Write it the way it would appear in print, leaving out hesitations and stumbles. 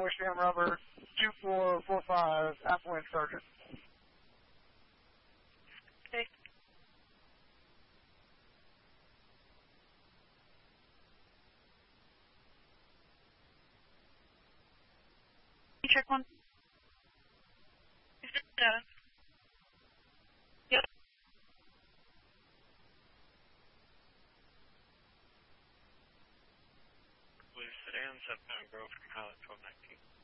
Sam Robert, 2445, Affluent Sergeant. Okay. Check one. Data. Yep. Blue Sedan, 7 Grove, pilot 1219.